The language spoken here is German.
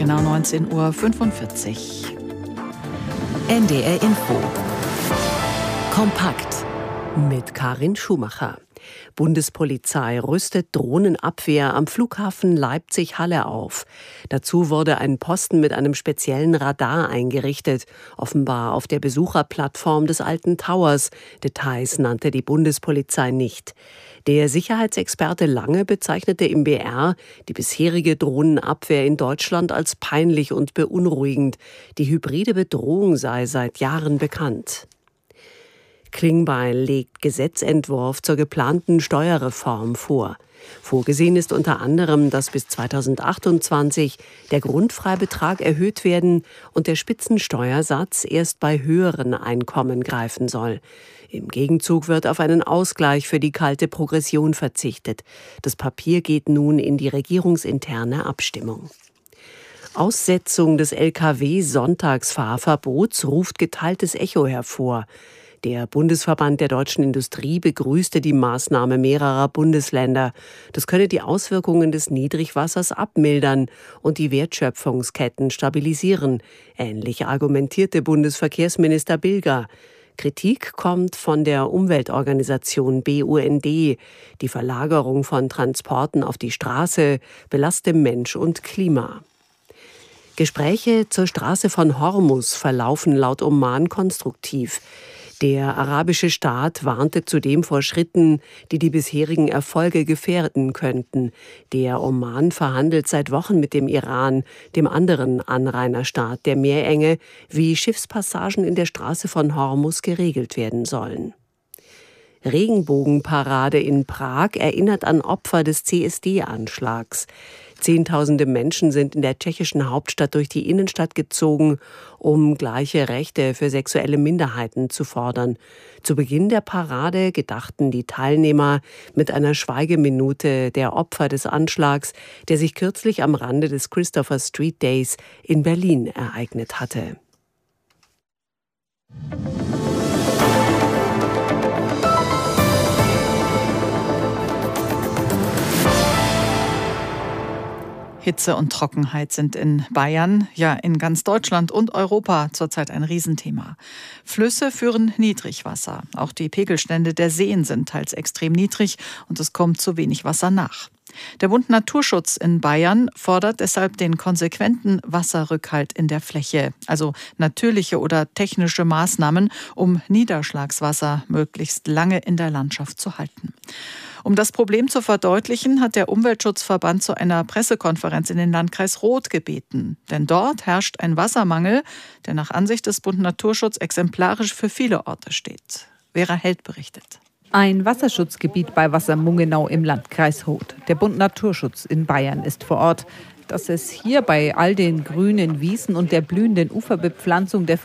genau 19:45 Uhr. NDR Info. Kompakt mit Karin Schumacher. Bundespolizei rüstet Drohnenabwehr am Flughafen Leipzig-Halle auf. Dazu wurde ein Posten mit einem speziellen Radar eingerichtet, offenbar auf der Besucherplattform des Alten Towers. Details nannte die Bundespolizei nicht. Der Sicherheitsexperte Lange bezeichnete im BR die bisherige Drohnenabwehr in Deutschland als peinlich und beunruhigend. Die hybride Bedrohung sei seit Jahren bekannt. Klingbeil legt Gesetzentwurf zur geplanten Steuerreform vor. Vorgesehen ist unter anderem, dass bis 2028 der Grundfreibetrag erhöht werden und der Spitzensteuersatz erst bei höheren Einkommen greifen soll. Im Gegenzug wird auf einen Ausgleich für die kalte Progression verzichtet. Das Papier geht nun in die regierungsinterne Abstimmung. Aussetzung des Lkw-Sonntagsfahrverbots ruft geteiltes Echo hervor. Der Bundesverband der deutschen Industrie begrüßte die Maßnahme mehrerer Bundesländer. Das könne die Auswirkungen des Niedrigwassers abmildern und die Wertschöpfungsketten stabilisieren. Ähnlich argumentierte Bundesverkehrsminister Bilger. Kritik kommt von der Umweltorganisation BUND. Die Verlagerung von Transporten auf die Straße belaste Mensch und Klima. Gespräche zur Straße von Hormuz verlaufen laut Oman konstruktiv. Der arabische Staat warnte zudem vor Schritten, die die bisherigen Erfolge gefährden könnten. Der Oman verhandelt seit Wochen mit dem Iran, dem anderen Anrainerstaat der Meerenge, wie Schiffspassagen in der Straße von Hormuz geregelt werden sollen. Regenbogenparade in Prag erinnert an Opfer des CSD-Anschlags. Zehntausende Menschen sind in der tschechischen Hauptstadt durch die Innenstadt gezogen, um gleiche Rechte für sexuelle Minderheiten zu fordern. Zu Beginn der Parade gedachten die Teilnehmer mit einer Schweigeminute der Opfer des Anschlags, der sich kürzlich am Rande des Christopher Street Days in Berlin ereignet hatte. Hitze und Trockenheit sind in Bayern, ja in ganz Deutschland und Europa zurzeit ein Riesenthema. Flüsse führen Niedrigwasser. Auch die Pegelstände der Seen sind teils extrem niedrig und es kommt zu wenig Wasser nach. Der Bund Naturschutz in Bayern fordert deshalb den konsequenten Wasserrückhalt in der Fläche, also natürliche oder technische Maßnahmen, um Niederschlagswasser möglichst lange in der Landschaft zu halten. Um das Problem zu verdeutlichen, hat der Umweltschutzverband zu einer Pressekonferenz in den Landkreis Roth gebeten. Denn dort herrscht ein Wassermangel, der nach Ansicht des Bund Naturschutz exemplarisch für viele Orte steht. Vera Held berichtet. Ein Wasserschutzgebiet bei Wassermungenau im Landkreis Roth. Der Bund Naturschutz in Bayern ist vor Ort. Dass es hier bei all den grünen Wiesen und der blühenden Uferbepflanzung der